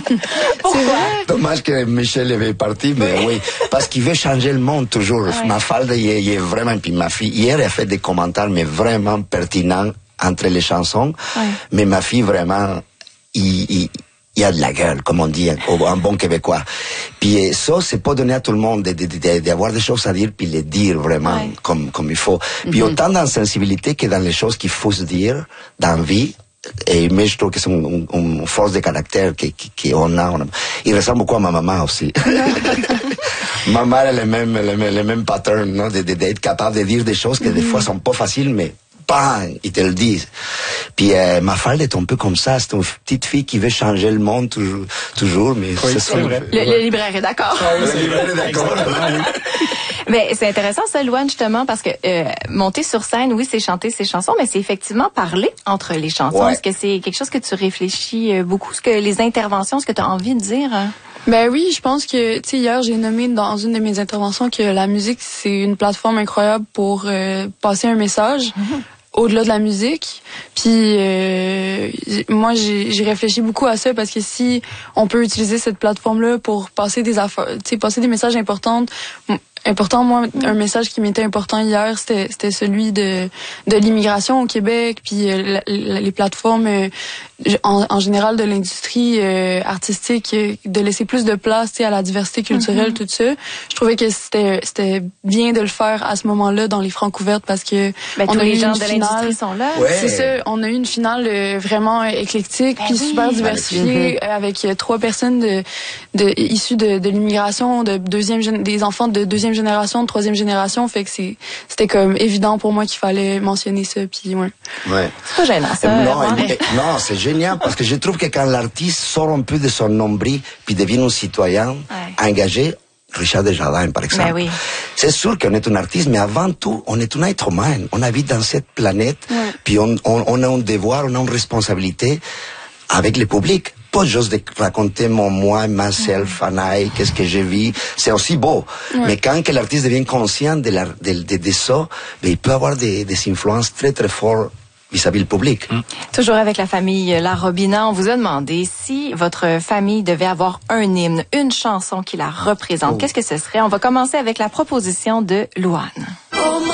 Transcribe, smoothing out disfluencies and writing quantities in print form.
Pourquoi? Dommage que Michel est parti, mais oui. Parce qu'il veut changer le monde toujours. Oui. Mafalda, il est vraiment, puis ma fille, hier, elle a fait des commentaires, mais vraiment pertinents entre les chansons. Oui. Mais ma fille, vraiment, il y a de la gueule, comme on dit, en bon québécois. Puis ça, c'est pas donné à tout le monde d'avoir des choses à dire, puis les dire vraiment comme il faut. Puis autant dans la sensibilité que dans les choses qu'il faut se dire, dans la vie. Mais je trouve que c'est une force de caractère qu'on a. Il ressemble beaucoup à ma maman aussi. Ma mère, elle a le même pattern, non? D'être capable de dire des choses que des fois sont pas faciles, mais bang, ils te le disent. Puis Mafalda est un peu comme ça, c'est une petite fille qui veut changer le monde toujours, mais oui, c'est vrai. Le libraire est d'accord. Le libraire est d'accord. Mais c'est intéressant ça, Louane, justement, parce que monter sur scène, oui, c'est chanter ses chansons, mais c'est effectivement parler entre les chansons. Ouais. Est-ce que c'est quelque chose que tu réfléchis beaucoup? Est-ce que les interventions, ce que tu as envie de dire? Ben oui, je pense que, tu sais, hier, j'ai nommé dans une de mes interventions que la musique, c'est une plateforme incroyable pour passer un message. Au-delà de la musique. Puis moi, j'ai réfléchi beaucoup à ça parce que si on peut utiliser cette plateforme-là pour passer des affaires, tu sais, passer des messages importants, moi, un message qui m'était important hier, c'était celui de l'immigration au Québec, puis les plateformes en général de l'industrie artistique, de laisser plus de place, tu sais, à la diversité culturelle, tout ça. Je trouvais que c'était bien de le faire à ce moment-là dans les Francs ouvertes parce que tous les gens de l'industrie sont là. Ouais. C'est ça, on a eu une finale vraiment éclectique puis super diversifiée avec 3 personnes issues de l'immigration, des enfants de deuxième génération, de troisième génération, fait que c'était comme évident pour moi qu'il fallait mentionner ça, puis ouais. C'est pas gênant ça. Non, c'est génial parce que je trouve que quand l'artiste sort un peu de son nombril puis devient un citoyen engagé, Richard Desjardins, par exemple. Oui. C'est sûr qu'on est un artiste, mais avant tout, on est un être humain. On habite dans cette planète, puis on a un devoir, on a une responsabilité avec le public. Pas juste de raconter moi, myself, Anaï, qu'est-ce que je vis. C'est aussi beau. Mais quand que l'artiste devient conscient de ça, il peut avoir des influences très, très fortes vis-à-vis le public. Toujours avec la famille La Robina, on vous a demandé si votre famille devait avoir un hymne, une chanson qui la représente. Qu'est-ce que ce serait? On va commencer avec la proposition de Louane.